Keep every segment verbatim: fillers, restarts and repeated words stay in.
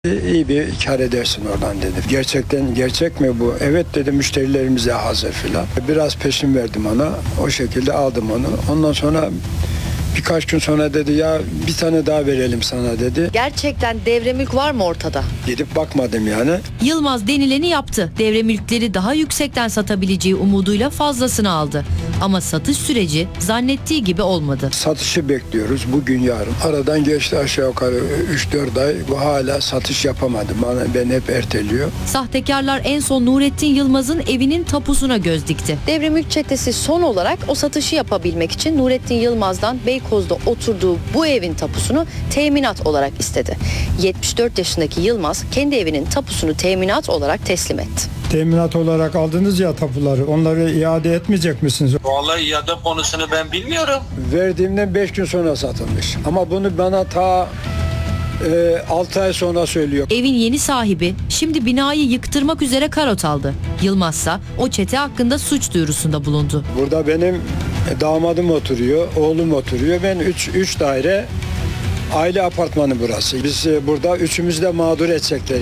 İyi bir kar edersin oradan dedi. Gerçekten gerçek mi bu? Evet dedi, müşterilerimize hazır filan. Biraz peşin verdim ona. O şekilde aldım onu. Ondan sonra birkaç gün sonra dedi ya bir tane daha verelim sana dedi. Gerçekten devre mülk var mı ortada? Gidip bakmadım yani. Yılmaz denileni yaptı. Devre mülkleri daha yüksekten satabileceği umuduyla fazlasını aldı. Ama satış süreci zannettiği gibi olmadı. Satışı bekliyoruz bugün yarın. Aradan geçti aşağı yukarı üç dört ay. Bu hala satış yapamadım. Bana, ben hep erteliyor. Sahtekarlar en son Nurettin Yılmaz'ın evinin tapusuna göz dikti. Devre mülk çetesi son olarak o satışı yapabilmek için Nurettin Yılmaz'dan Beykoz'da oturduğu bu evin tapusunu teminat olarak istedi. yetmiş dört yaşındaki Yılmaz kendi evinin tapusunu teminat olarak teslim etti. Teminat olarak aldınız ya tapuları, onları iade etmeyecek misiniz? Vallahi iade konusunu ben bilmiyorum. Verdiğimden beş gün sonra satılmış. Ama bunu bana ta e, altı ay sonra söylüyor. Evin yeni sahibi şimdi binayı yıktırmak üzere karot aldı. Yılmazsa o çete hakkında suç duyurusunda bulundu. Burada benim damadım oturuyor, oğlum oturuyor. Ben üç, üç daire aile apartmanı burası. Biz e, burada üçümüz de mağdur edecekler.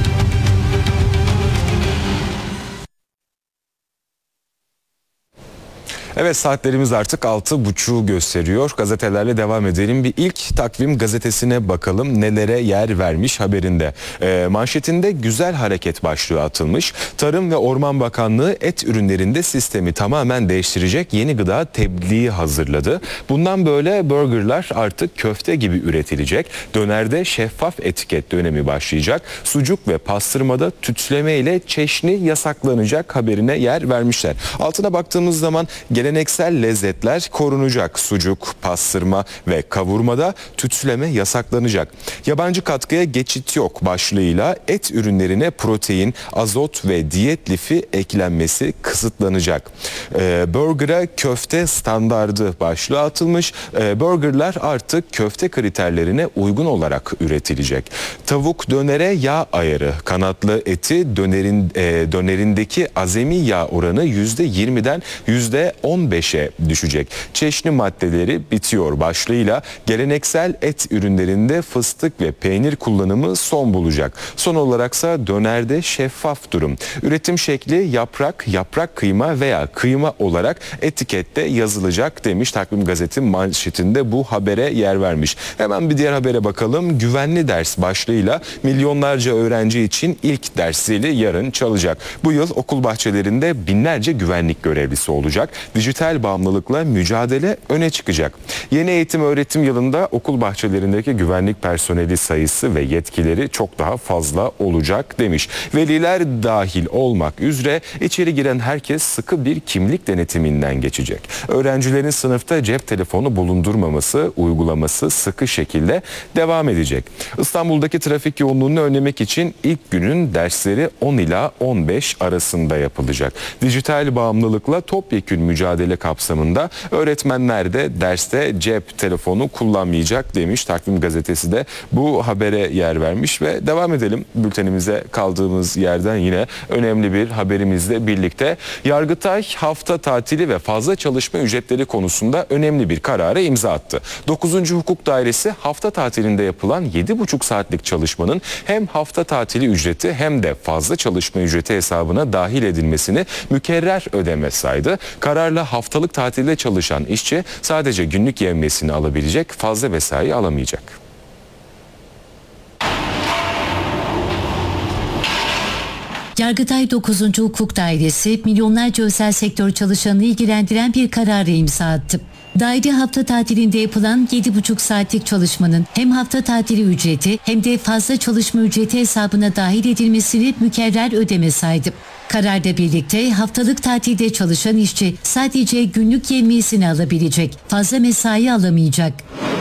Evet, saatlerimiz artık altı buçuğu gösteriyor. Gazetelerle devam edelim. Bir ilk takvim gazetesine bakalım nelere yer vermiş haberinde. E, manşetinde güzel hareket başlığı atılmış. Tarım ve Orman Bakanlığı et ürünlerinde sistemi tamamen değiştirecek yeni gıda tebliği hazırladı. Bundan böyle burgerlar artık köfte gibi üretilecek. Dönerde şeffaf etiket dönemi başlayacak. Sucuk ve pastırmada tütsüleme ile çeşni yasaklanacak haberine yer vermişler. Altına baktığımız zaman geleneksel lezzetler korunacak. Sucuk, pastırma ve kavurmada tütsüleme yasaklanacak. Yabancı katkıya geçit yok başlığıyla et ürünlerine protein, azot ve diyet lifi eklenmesi kısıtlanacak. Ee, burger'a köfte standardı başlığı atılmış. Ee, burgerlar artık köfte kriterlerine uygun olarak üretilecek. Tavuk dönere yağ ayarı, kanatlı eti dönerin e, dönerindeki azemi yağ oranı yüzde yirmiden yüzde on beşe düşecek. Çeşni maddeleri bitiyor başlığıyla geleneksel et ürünlerinde fıstık ve peynir kullanımı son bulacak. Son olaraksa dönerde şeffaf durum. Üretim şekli yaprak, yaprak kıyma veya kıyma olarak etikette yazılacak demiş. Takvim Gazete manşetinde bu habere yer vermiş. Hemen bir diğer habere bakalım. Güvenli ders başlığıyla milyonlarca öğrenci için ilk ders zili yarın çalacak. Bu yıl okul bahçelerinde binlerce güvenlik görevlisi olacak. Dijital bağımlılıkla mücadele öne çıkacak. Yeni eğitim öğretim yılında okul bahçelerindeki güvenlik personeli sayısı ve yetkileri çok daha fazla olacak demiş. Veliler dahil olmak üzere içeri giren herkes sıkı bir kimlik denetiminden geçecek. Öğrencilerin sınıfta cep telefonu bulundurmaması uygulaması sıkı şekilde devam edecek. İstanbul'daki trafik yoğunluğunu önlemek için ilk günün dersleri on ila on beş arasında yapılacak. Dijital bağımlılıkla topyekün mücadele kapsamında öğretmenler de derste cep telefonu kullanmayacak demiş. Takvim Gazetesi de bu habere yer vermiş ve devam edelim bültenimize kaldığımız yerden yine önemli bir haberimizle birlikte. Yargıtay hafta tatili ve fazla çalışma ücretleri konusunda önemli bir karara imza attı. dokuzuncu Hukuk Dairesi hafta tatilinde yapılan yedi buçuk saatlik çalışmanın hem hafta tatili ücreti hem de fazla çalışma ücreti hesabına dahil edilmesini mükerrer ödeme saydı. Kararla haftalık tatilde çalışan işçi sadece günlük yevmiyesini alabilecek, fazla mesai alamayacak. Yargıtay dokuzuncu Hukuk Dairesi milyonlarca özel sektör çalışanını ilgilendiren bir kararı imza attı. Daire hafta tatilinde yapılan yedi buçuk saatlik çalışmanın hem hafta tatili ücreti hem de fazla çalışma ücreti hesabına dahil edilmesini mükerrer ödeme saydı. Kararla birlikte haftalık tatilde çalışan işçi sadece günlük yevmiyesini alabilecek, fazla mesai alamayacak.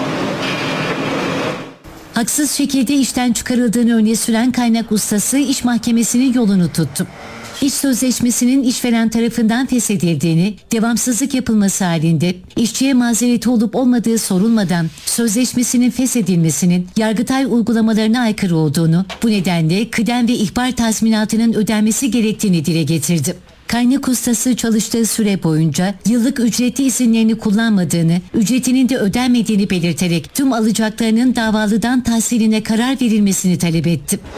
Haksız şekilde işten çıkarıldığını öne süren kaynak ustası iş mahkemesinin yolunu tuttu. İş sözleşmesinin işveren tarafından feshedildiğini, devamsızlık yapılması halinde işçiye mazereti olup olmadığı sorulmadan sözleşmesinin feshedilmesinin Yargıtay uygulamalarına aykırı olduğunu, bu nedenle kıdem ve ihbar tazminatının ödenmesi gerektiğini dile getirdi. Kaynak ustası çalıştığı süre boyunca yıllık ücretli izinlerini kullanmadığını, ücretinin de ödenmediğini belirterek tüm alacaklarının davalıdan tahsiline karar verilmesini talep etti.